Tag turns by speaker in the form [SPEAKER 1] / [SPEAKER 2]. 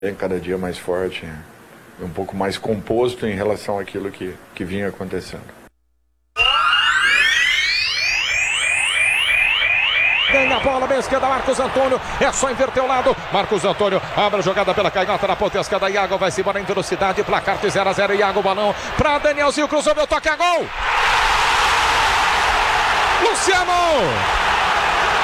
[SPEAKER 1] cada dia mais forte, um pouco mais composto em relação àquilo que vinha acontecendo.
[SPEAKER 2] Ganha a bola, meia esquerda, Marcos Antônio, é só inverter o lado, Marcos Antônio abre a jogada pela canhota na ponta esquerda, Iago vai se embora em velocidade, placar de 0-0, Iago, balão para Danielzinho, cruzou, meu toque, é gol! Luciano!